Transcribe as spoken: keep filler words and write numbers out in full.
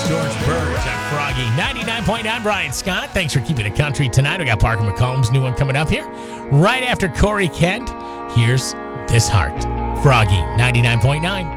George Burns on Froggy. ninety-nine point nine, Brian Scott. Thanks for keeping it country tonight. We got Parker McCombs' new one coming up here. Right after Corey Kent, here's This Heart. Froggy, ninety-nine point nine.